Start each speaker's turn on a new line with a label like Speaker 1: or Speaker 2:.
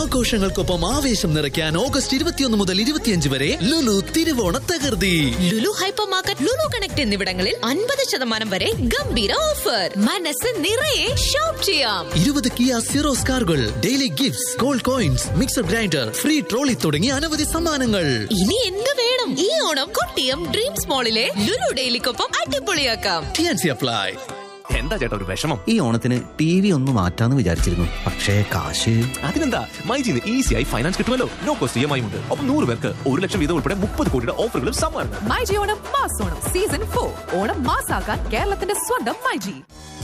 Speaker 1: ആഘോഷങ്ങൾക്കൊപ്പം ആവേശം നിറയ്ക്കാൻ ഓഗസ്റ്റ് 21 മുതൽ 25 വരെ ലുലു തിരുവോണ തകർത്തി.
Speaker 2: Lulu hyper market, Lulu connect എന്നിവിടങ്ങളിൽ 50% വരെ ഗംഭീര ഓഫർ. മനസ്സ് നിറയെ ഷോപ്പ് ചെയ്യാം.
Speaker 1: 20 കിയ സിറോസ് കാറുകൾ, daily gifts, gold coins, mixer grinder, free trolley തുടങ്ങിയ അനവധി സമ്മാനങ്ങൾ.
Speaker 2: ഇനി എന്ത് വേണം? ഈ Onam Kottiyam dreams മോളിലെ Lulu ഡെയിലിക്കൊപ്പം അടിപൊളിയാക്കാം.
Speaker 1: TNC apply.
Speaker 3: എന്താ ചേട്ടാ ഒരു വിഷമം?
Speaker 4: ഈ ഓണത്തിന് TV ഒന്ന് മാറ്റാന്ന് വിചാരിച്ചിരുന്നു, പക്ഷേ കാശ്.
Speaker 3: അതിനെന്താ, മൈജിന്ന് ഈസിയായി ഫൈനാൻസ് കിട്ടുമല്ലോ. നോ കോസ്റ്റ് EMI ഉണ്ട്. ഒപ്പം 100 പേർക്ക് 1 ലക്ഷം വീതം ഉൾപ്പെടെ 30 കോടിയുടെ ഓഫറുകളും സമ്മാനങ്ങൾ.
Speaker 5: MyG Onam mass Onam season 4. ഓണം മാസാക്കാൻ കേരളത്തിന്റെ സ്വന്തം മൈജി.